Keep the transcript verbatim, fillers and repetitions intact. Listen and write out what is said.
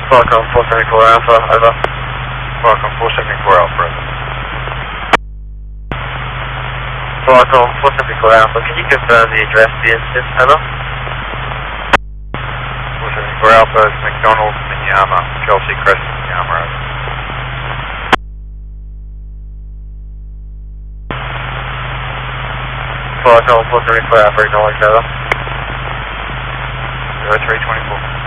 Falcon four seventy-four Alpha, over. Falcon four seventy-four Alpha, over. Falcon four seventy-four Alpha, can you confirm the address of the incident, over? four seventy-four Alpha is McDonald, Minyama, Chelsea Crescent, Minyama, over. Falcon four seventy-four Alpha, acknowledge, over. zero three twenty-four.